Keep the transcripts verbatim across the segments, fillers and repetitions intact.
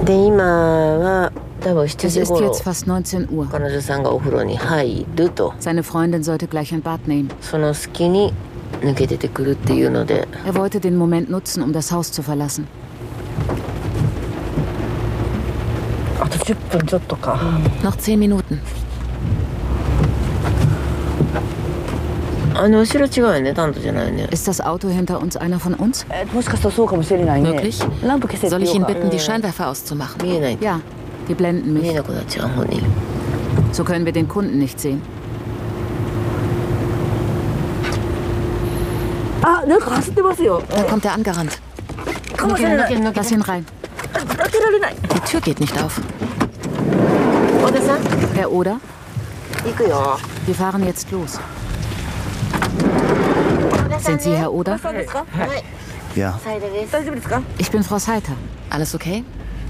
Es ist jetzt fast neunzehn Uhr. Seine Freundin sollte gleich ein Bad nehmen. Er wollte den Moment nutzen, um das Haus zu verlassen. Noch zehn Minuten. Ist das Auto hinter uns einer von uns? Wirklich? Soll ich ihn bitten, die Scheinwerfer auszumachen? Ja, die blenden mich. So können wir den Kunden nicht sehen. Da kommt er angerannt. Lass ihn rein. Die Tür geht nicht auf. Herr Oda? Wir fahren jetzt los. Sind Sie Herr Oda? Ja. Ich bin Frau Saita. Alles okay?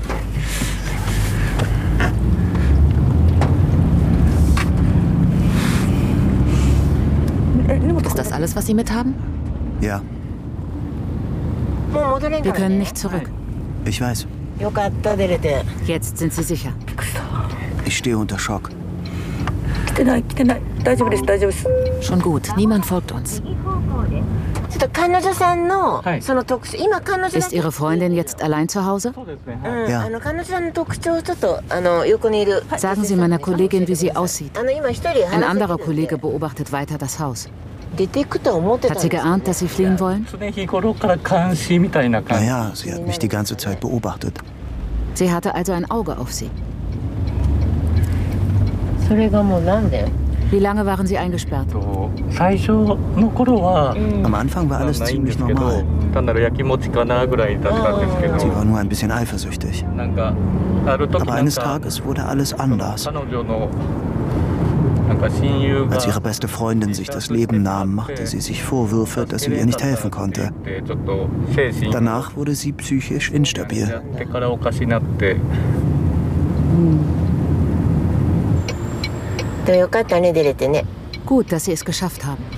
Ist das alles, was Sie mithaben? Ja. Wir können nicht zurück. Ich weiß. Jetzt sind Sie sicher. Ich stehe unter Schock. Schon gut, niemand folgt uns. Ist Ihre Freundin jetzt allein zu Hause? Ja. Sagen Sie meiner Kollegin, wie sie aussieht. Ein anderer Kollege beobachtet weiter das Haus. Hat sie geahnt, dass Sie fliehen wollen? Naja, sie hat mich die ganze Zeit beobachtet. Sie hatte also ein Auge auf Sie. Wie lange waren Sie eingesperrt? Am Anfang war alles ziemlich normal. Sie war nur ein bisschen eifersüchtig. Aber eines Tages wurde alles anders. Als ihre beste Freundin sich das Leben nahm, machte sie sich Vorwürfe, dass sie ihr nicht helfen konnte. Danach wurde sie psychisch instabil. Gut, dass Sie es geschafft haben.